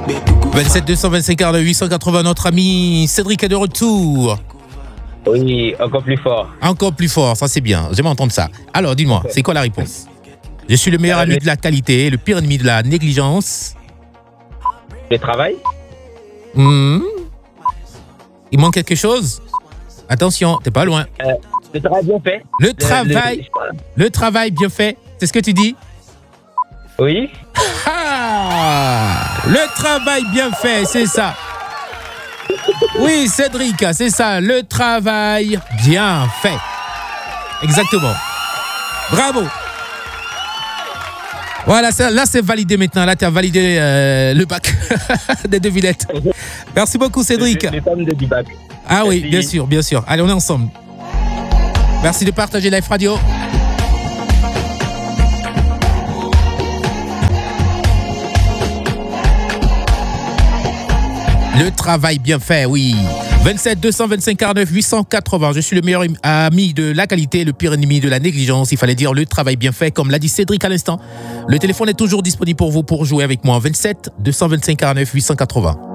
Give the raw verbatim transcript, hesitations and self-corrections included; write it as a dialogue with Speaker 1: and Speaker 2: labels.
Speaker 1: vingt-sept deux cent vingt-cinq quarante huit cent quatre-vingts, notre ami Cédric est de retour.
Speaker 2: Oui, encore plus fort.
Speaker 1: Encore plus fort, ça c'est bien, j'aime entendre ça. Alors dis-moi, c'est quoi la réponse? Je suis le meilleur ami de la qualité, le pire ennemi de la négligence.
Speaker 2: Le travail?
Speaker 1: Mmh. Il manque quelque chose? Attention, t'es pas loin.
Speaker 2: Euh, le travail bien fait.
Speaker 1: Le travail, le, le travail bien fait, c'est ce que tu dis?
Speaker 2: Oui.
Speaker 1: Ah, le travail bien fait, c'est ça. Oui, Cédric, c'est ça, le travail bien fait. Exactement. Bravo. Voilà, ça, là c'est validé maintenant. Là, tu as validé euh, le bac des devinettes. Merci beaucoup, Cédric.
Speaker 2: Les femmes de du bac.
Speaker 1: Ah oui,
Speaker 2: Merci.
Speaker 1: bien sûr, bien sûr. Allez, on est ensemble. Merci de partager Live Radio. Le travail bien fait, oui. vingt-sept deux cent vingt-cinq quarante-neuf huit cent quatre-vingts. Je suis le meilleur ami de la qualité, le pire ennemi de la négligence. Il fallait dire le travail bien fait, comme l'a dit Cédric à l'instant. Le téléphone est toujours disponible pour vous pour jouer avec moi. vingt-sept deux cent vingt-cinq quarante-neuf huit cent quatre-vingts.